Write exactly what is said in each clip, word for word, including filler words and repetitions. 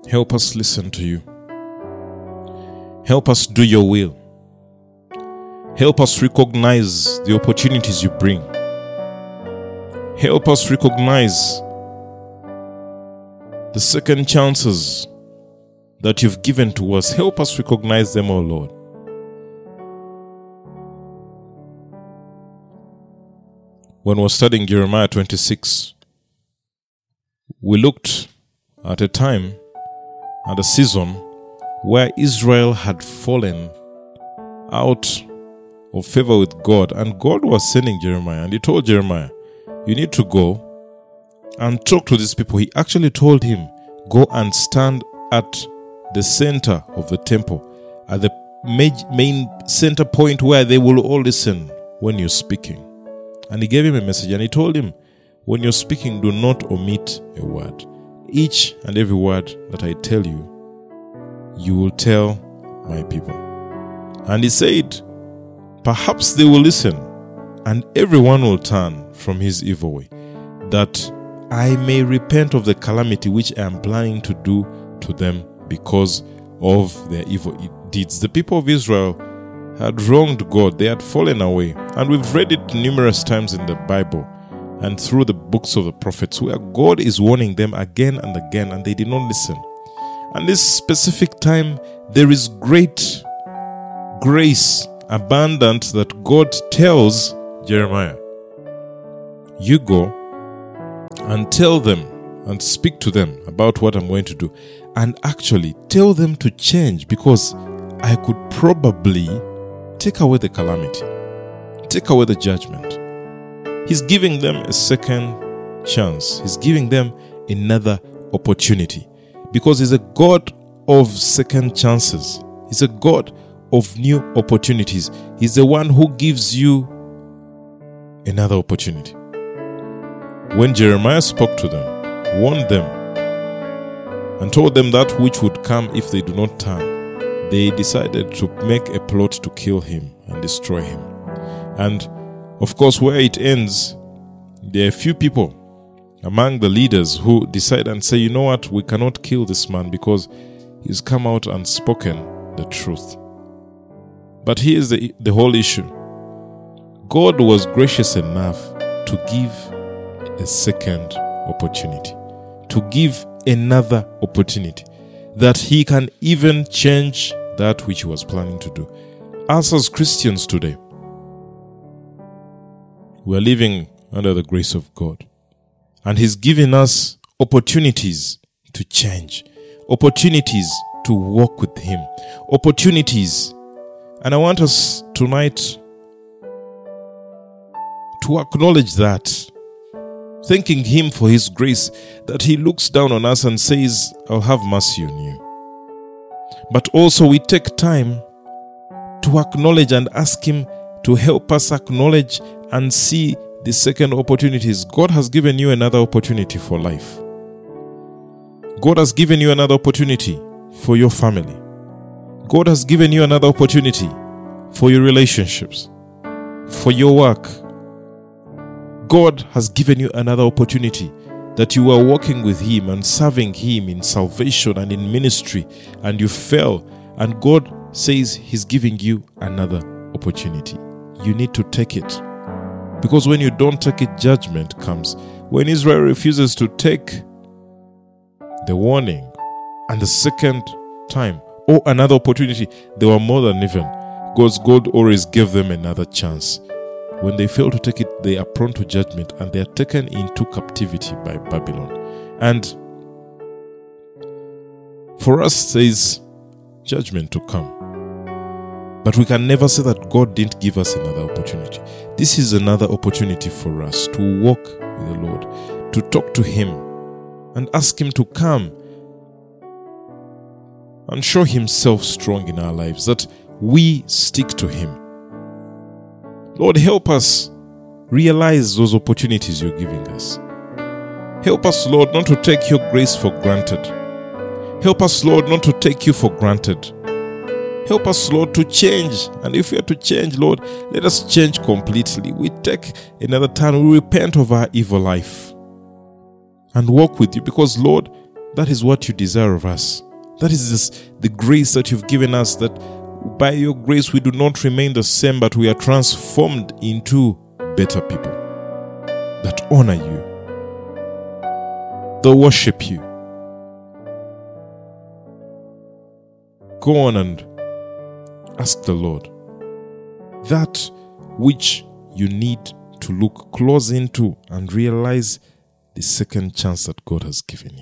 Help us listen to you. Help us do your will. Help us recognize the opportunities you bring. Help us recognize the second chances that you've given to us. Help us recognize them, O Lord. When we're studying Jeremiah twenty-six, we looked at a time and a season where Israel had fallen out of favor with God, and God was sending Jeremiah, and he told Jeremiah, you need to go and talk to these people. He actually told him, go and stand at the center of the temple, at the main center point where they will all listen when you're speaking. And he gave him a message, and he told him, when you're speaking, do not omit a word. Each and every word that I tell you, you will tell my people. And he said, perhaps they will listen, and everyone will turn from his evil way, that I may repent of the calamity which I am planning to do to them because of their evil deeds. The people of Israel had wronged God. They had fallen away. And we've read it numerous times in the Bible and through the books of the prophets, where God is warning them again and again, and they did not listen. And this specific time, there is great grace, abundant, that God tells Jeremiah, you go and tell them and speak to them about what I'm going to do, and actually tell them to change, because I could probably take away the calamity, take away the judgment. He's giving them a second chance. He's giving them another opportunity, because he's a God of second chances. He's a God of new opportunities. He's the one who gives you another opportunity. When Jeremiah spoke to them, warned them, and told them that which would come if they do not turn, they decided to make a plot to kill him and destroy him. And of course, where it ends, there are a few people among the leaders who decide and say, you know what, we cannot kill this man because he's come out and spoken the truth. But here's the, the whole issue. God was gracious enough to give a second opportunity, to give another opportunity, that he can even change that which he was planning to do. Us as Christians today, we are living under the grace of God, and he's given us opportunities to change, opportunities to walk with him, opportunities. And I want us tonight to acknowledge that, thanking him for his grace, that he looks down on us and says, I'll have mercy on you. But also we take time to acknowledge and ask him to help us acknowledge and see the second opportunities. God has given you another opportunity for life. God has given you another opportunity for your family. God has given you another opportunity for your relationships, for your work. God has given you another opportunity that you are walking with him and serving him in salvation and in ministry, and you fell, and God says he's giving you another opportunity. You need to take it. Because when you don't take it, judgment comes. When Israel refuses to take the warning and the second time or another opportunity, they were more than even. God's God always gave them another chance. When they fail to take it, they are prone to judgment, and they are taken into captivity by Babylon. And for us, there is judgment to come. But we can never say that God didn't give us another opportunity. This is another opportunity for us to walk with the Lord, to talk to him and ask him to come and show himself strong in our lives, that we stick to him. Lord, help us realize those opportunities you're giving us. Help us, Lord, not to take your grace for granted. Help us, Lord, not to take you for granted. Help us, Lord, to change. And if we are to change, Lord, let us change completely. We take another turn. We repent of our evil life and walk with you, because, Lord, That is what you desire of us. That is this, the grace that you've given us, that by your grace we do not remain the same, but we are transformed into better people that honor you, that worship you. Go on and ask the Lord that which you need to look close into and realize the second chance that God has given you.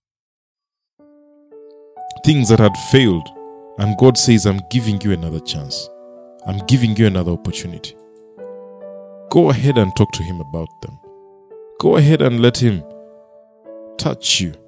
Things that had failed, and God says, I'm giving you another chance. I'm giving you another opportunity. Go ahead and talk to Him about them. Go ahead and let Him touch you.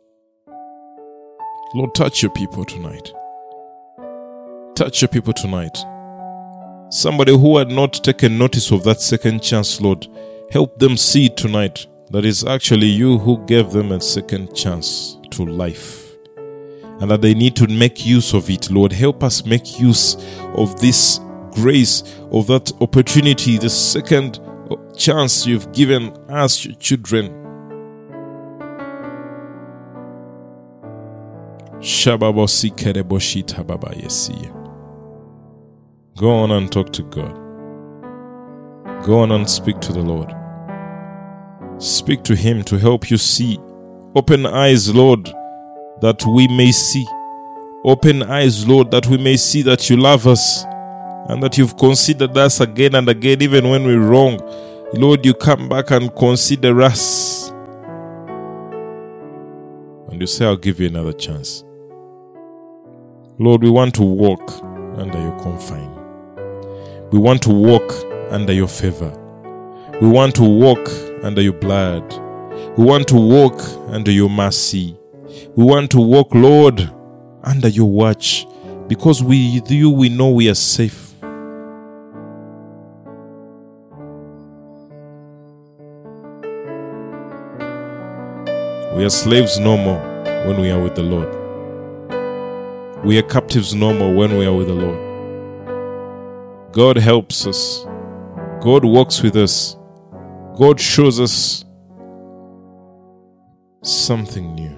Lord, touch your people tonight. Touch your people tonight. Somebody who had not taken notice of that second chance, Lord, help them see tonight that it's actually you who gave them a second chance to life, and that they need to make use of it. Lord, help us make use of this grace, of that opportunity, the second chance you've given us, your children. Go on and talk to God. Go on and speak to the Lord. Speak to Him to help you see. Open eyes, Lord, that we may see. Open eyes, Lord, that we may see that you love us and that you've considered us again and again, even when we're wrong. Lord, you come back and consider us. And you say, I'll give you another chance. Lord, we want to walk under your confine. We want to walk under your favor. We want to walk under your blood. We want to walk under your mercy. We want to walk, Lord, under your watch, because with you we know we are safe. We are slaves no more when we are with the Lord. We are captives no more when we are with the Lord. God helps us. God walks with us. God shows us something new.